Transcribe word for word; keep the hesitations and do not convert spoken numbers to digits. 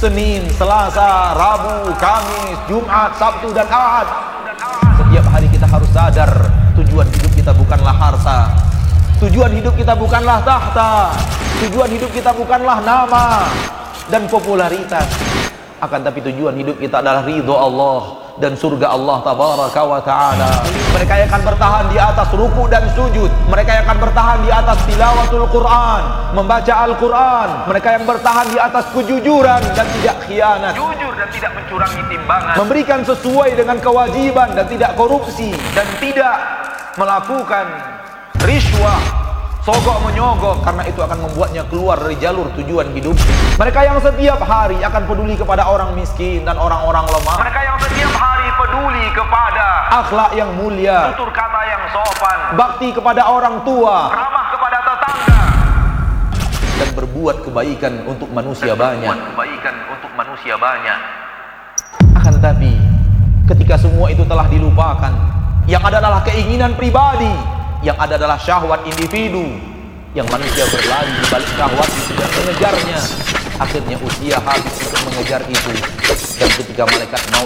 Senin, Selasa, Rabu, Kamis, Jumat, Sabtu dan Ahad. Setiap hari kita harus sadar tujuan hidup kita bukanlah harta, tujuan hidup kita bukanlah tahta, tujuan hidup kita bukanlah nama dan popularitas, akan tapi tujuan hidup kita adalah ridho Allah dan surga Allah tabaraka wa ta'ala. Mereka yang akan bertahan di atas ruku dan sujud, mereka yang akan bertahan di atas tilawatul Quran, membaca Al-Quran, mereka yang bertahan di atas kejujuran dan tidak khianat, jujur dan tidak mencurangi timbangan, memberikan sesuai dengan kewajiban dan tidak korupsi, dan tidak melakukan riswah, sogok menyogok, karena itu akan membuatnya keluar dari jalur tujuan hidup. Mereka yang setiap hari akan peduli kepada orang miskin dan orang-orang lemah. Mereka yang setiap hari peduli kepada akhlak yang mulia, tutur kata yang sopan, bakti kepada orang tua, ramah kepada tetangga, dan berbuat kebaikan untuk manusia banyak. Berbuat kebaikan untuk manusia banyak. Akan tetapi ketika semua itu telah dilupakan, yang ada adalah keinginan pribadi, yang ada adalah syahwat individu, yang manusia berlari di balik syahwat itu dan mengejarnya. Akhirnya usia habis untuk mengejar itu, dan ketika malaikat maut